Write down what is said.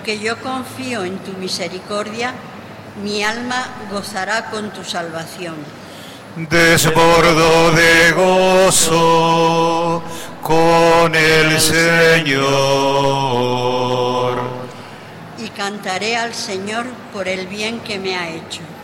Porque yo confío en tu misericordia, mi alma gozará con tu salvación. Desbordo de gozo con el Señor. Y cantaré al Señor por el bien que me ha hecho.